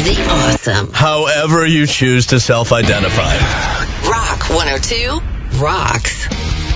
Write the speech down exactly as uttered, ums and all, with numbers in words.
the awesome. However you choose to self-identify. Rock one oh two rocks.